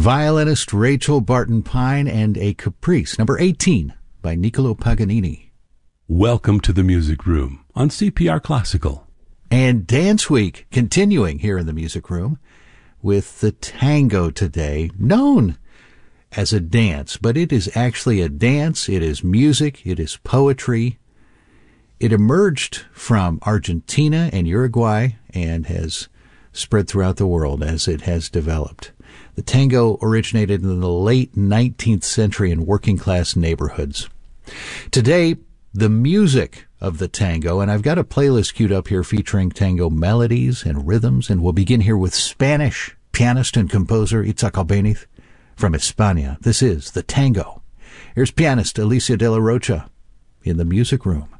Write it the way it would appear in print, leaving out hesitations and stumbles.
violinist Rachel Barton Pine, and a caprice, number 18, by Niccolo Paganini. Welcome to the Music Room on CPR Classical. And Dance Week continuing here in the Music Room with the tango today, known as a dance, but it is actually a dance. It is music. It is poetry. It emerged from Argentina and Uruguay and has spread throughout the world as it has developed. The tango originated in the late 19th century in working-class neighborhoods. Today, the music of the tango, and I've got a playlist queued up here featuring tango melodies and rhythms, and we'll begin here with Spanish pianist and composer Itzhak Albéniz from España. This is the tango. Here's pianist Alicia de la Rocha in the Music Room.